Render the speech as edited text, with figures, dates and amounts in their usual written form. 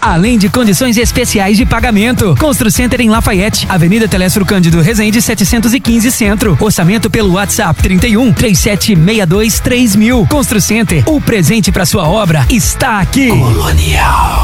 além de condições especiais de pagamento. Constru Center em Lafayette, Avenida Telésforo Cândido Rezende 715 Centro. Orçamento pelo WhatsApp 31 3762 3000. Constru Center, o presente para sua obra está aqui. Colonial.